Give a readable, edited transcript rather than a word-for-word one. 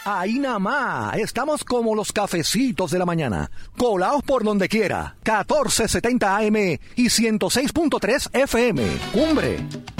Ahí nada más, estamos como los cafecitos de la mañana, colados por donde quiera, 1470 AM y 106.3 FM, Cumbre.